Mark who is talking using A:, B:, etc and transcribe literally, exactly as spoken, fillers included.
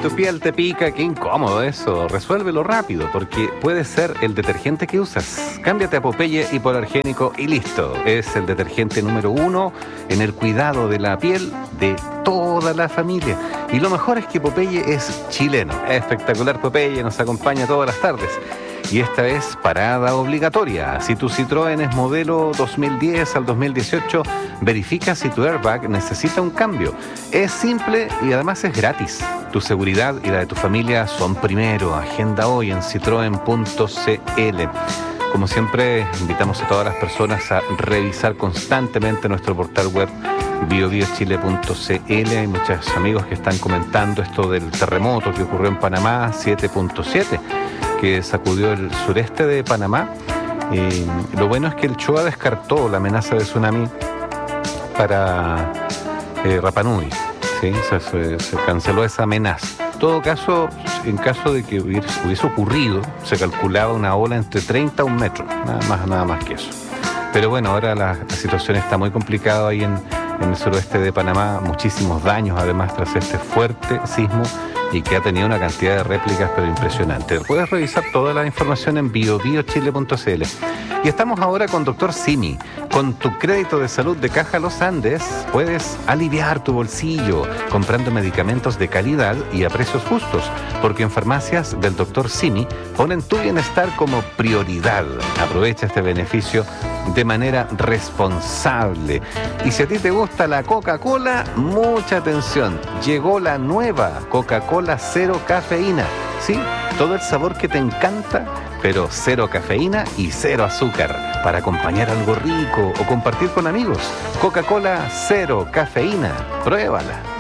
A: tu piel te pica, qué incómodo eso. Resuélvelo rápido, porque puede ser el detergente que usas. Cámbiate a Popeye hipoalergénico y listo. Es el detergente número uno en el cuidado de la piel de toda la familia. Y lo mejor es que Popeye es chileno. Espectacular Popeye, nos acompaña todas las tardes. Y esta es parada obligatoria. Si tu Citroën es modelo dos mil diez al dos mil dieciocho, verifica si tu airbag necesita un cambio. Es simple y además es gratis. Tu seguridad y la de tu familia son primero. Agenda hoy en citroen punto c l. Como siempre, invitamos a todas las personas a revisar constantemente nuestro portal web bio bio chile punto c l. Hay muchos amigos que están comentando esto del terremoto que ocurrió en Panamá, siete punto siete. Que sacudió el sureste de Panamá. Eh, lo bueno es que el CHOA descartó la amenaza de tsunami para eh, Rapa Nui, ¿sí? Se, se, se canceló esa amenaza. En todo caso, en caso de que hubiese, hubiese ocurrido, se calculaba una ola entre treinta a un metro, nada más, nada más que eso. Pero bueno, ahora la, la situación está muy complicada ahí en, en el suroeste de Panamá, muchísimos daños además tras este fuerte sismo y que ha tenido una cantidad de réplicas pero impresionante. Puedes revisar toda la información en bio bio chile punto c l. Y estamos ahora con doctor Simi. Con tu crédito de salud de Caja Los Andes puedes aliviar tu bolsillo comprando medicamentos de calidad y a precios justos, porque en farmacias del doctor Simi ponen tu bienestar como prioridad. Aprovecha este beneficio de manera responsable. Y si a ti te gusta la Coca-Cola, mucha atención. Llegó la nueva Coca-Cola cero cafeína. Sí, todo el sabor que te encanta, pero cero cafeína y cero azúcar. Para acompañar algo rico o compartir con amigos. Coca-Cola cero cafeína. Pruébala.